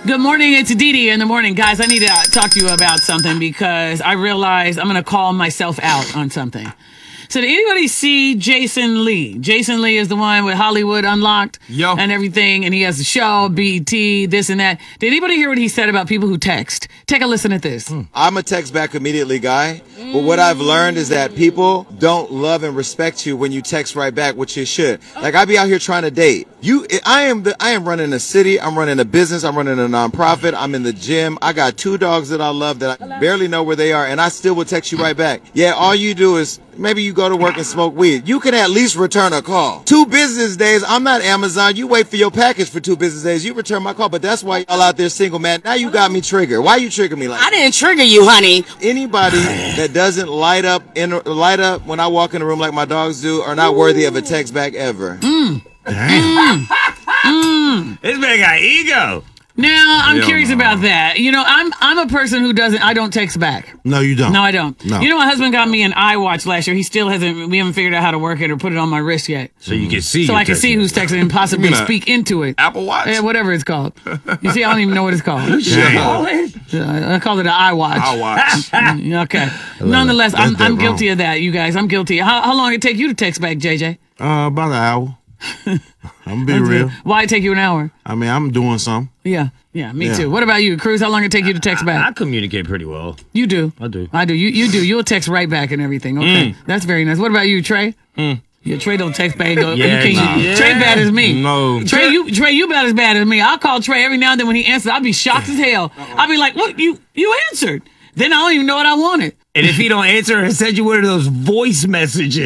Good morning, it's Dee Dee in the morning. Guys, I need to talk to you about something because I realize I'm going to call myself out on something. So did anybody see Jason Lee? Jason Lee is the one with Hollywood Unlocked and everything, and he has a show, BET, this and that. Did anybody hear what he said about people who text? Take a listen at this. I'm a text back immediately guy, but what I've learned is that people don't love and respect you when you text right back, which you should. Like, I be out here trying to date. I am running a city, I'm running a business, I'm running a nonprofit, I'm in the gym, I got 2 dogs that I love that I barely know where they are, and I still would text you right back. Yeah, all you do is, maybe you go to work and smoke weed. You can at least return a call. 2 business days, I'm not Amazon, you wait for your package for 2 business days, you return my call, but that's why y'all out there single, man. Now you got me triggered. Why you trigger me like that? I didn't trigger you, honey. Anybody that doesn't light up when I walk in the room like my dogs do are not worthy of a text back ever. This man got ego. Now, I'm curious about that. You know, I'm a person who I don't text back. No, you don't. No, I don't. No. You know, my husband got me an iWatch last year. He still we haven't figured out how to work it or put it on my wrist yet. So you can see. So I can see who's texting and possibly speak into it. Apple Watch? Yeah, whatever it's called. You see, I don't even know what it's called. I call it an iWatch. iWatch. Okay. Nonetheless, I'm guilty of that, you guys. I'm guilty. How long did it take you to text back, JJ? About an hour. I'm gonna be real. Why it take you an hour? I mean, I'm doing something. Yeah, me too. What about you, Cruz? How long did it take you to text back? I communicate pretty well. You do. I do. You do. You'll text right back and everything. Okay, that's very nice. What about you, Trey? Yeah, Trey don't text back. Trey bad as me. No. Trey, you about as bad as me. I'll call Trey every now and then when he answers. I'll be shocked as hell. I'll be like, "What? You answered?" Then I don't even know what I wanted. And if he don't answer, I send you one of those voice messages.